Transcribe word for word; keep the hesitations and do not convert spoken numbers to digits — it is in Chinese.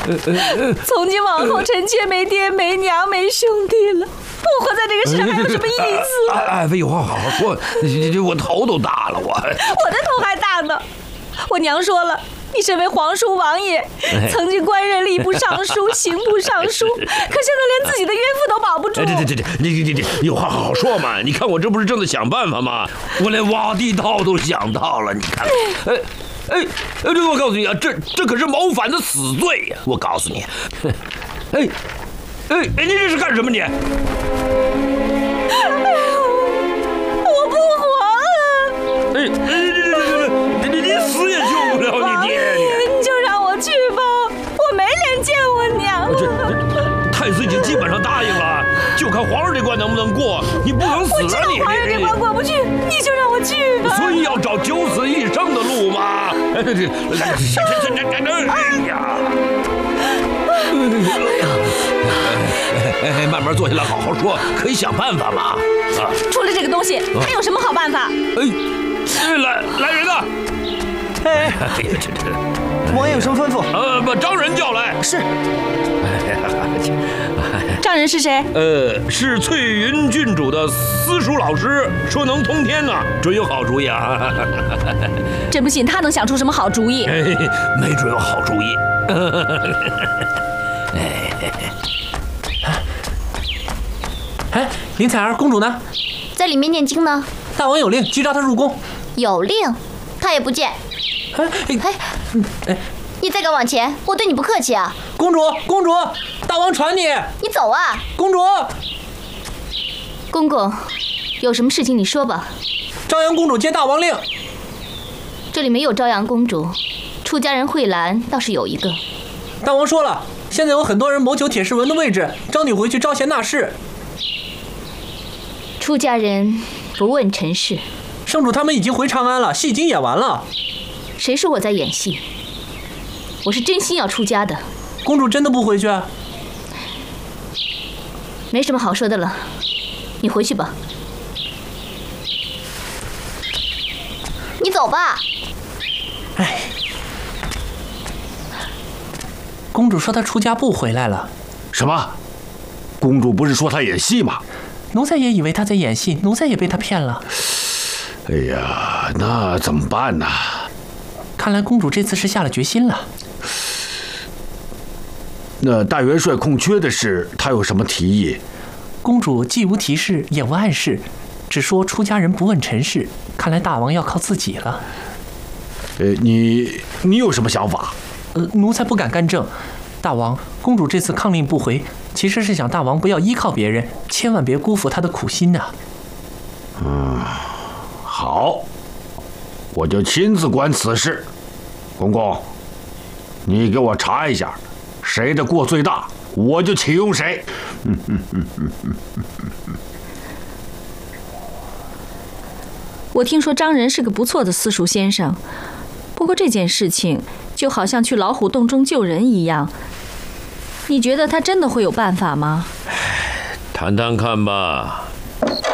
从今往后，臣妾没爹没娘没兄弟了，我活在这个世上还有什么意思？ 哎哎，废话，好好说，我头都大了，我我的头还大呢。我娘说了，你身为皇叔王爷，曾经官任吏部尚书、刑部尚书，可现在连自己的岳父都保不住。 哎，对对对，你你你有话好好说嘛！你看我这不是正在想办法吗？我连挖地道都想到了，你看，哎哎哎，这我告诉你啊，这这可是谋反的死罪呀！我告诉你，哎哎哎，你这是干什么你？ 我不活了！ 哎哎，你你你你死也救不了你爹！ 你就让我去吧，我没脸见我娘。 这这太子已经基本上答应了，就看皇上这关能不能过。你不能死啊你！ 我知道皇上这关过不去，你就让我去吧。 所以要找九死一生的路嘛。哎，这这来，这这这这这，哎呀！哎哎，慢慢坐下来，好好说，可以想办法嘛。啊， 除了这个东西，还有什么好办法？ 哎，来来人呐！ 哎， 哎呀，这这， 王爷有什么吩咐？ 呃，把张人叫来。 是。 张人是谁？ 呃，是翠云郡主的私塾老师，说能通天呢，准有好主意啊！ 真不信他能想出什么好主意。 哎，没准有好主意。 哎，林采儿公主呢？ 在里面念经呢。 大王有令，急召她入宫。 有令，她也不见。 哎哎哎，你再敢往前，我对你不客气啊！ 公主，公主，大王传你。 你走啊！ 公主， 公公，有什么事情你说吧。 朝阳公主接大王令。 这里没有朝阳公主，出家人慧兰倒是有一个。 大王说了，现在有很多人谋求铁世文的位置，招你回去招贤纳士。 出家人不问尘事。 圣主他们已经回长安了，戏已经演完了。 谁说我在演戏？我是真心要出家的。 公主真的不回去啊？ 没什么好说的了，你回去吧。你走吧。 哎，公主说她出家不回来了。 什么？公主不是说她演戏吗？ 奴才也以为她在演戏，奴才也被她骗了。 哎呀，那怎么办呢？ 看来公主这次是下了决心了。 那大元帅空缺的事，他有什么提议？ 公主既无提示，也无暗示，只说出家人不问尘事。看来大王要靠自己了。 呃，你你有什么想法？ 呃，奴才不敢干政。大王，公主这次抗令不回，其实是想大王不要依靠别人，千万别辜负她的苦心呐。 嗯，好，我就亲自管此事。公公，你给我查一下，谁的过最大，我就启用谁。 我听说张仁是个不错的私塾先生，不过这件事情就好像去老虎洞中救人一样，你觉得他真的会有办法吗？ 谈谈看吧。